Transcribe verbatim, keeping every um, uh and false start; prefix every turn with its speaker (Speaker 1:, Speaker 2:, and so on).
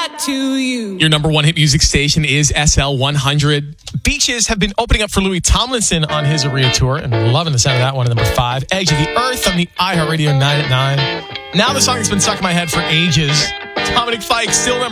Speaker 1: back to you.
Speaker 2: Your number one hit music station is S L one hundred. Beaches have been opening up for Louis Tomlinson on his Aria tour, and loving the sound of that one at number five. Edge of the Earth on the iHeartRadio nine at nine. Now the song has been stuck in my head for ages. Dominic Fike, still number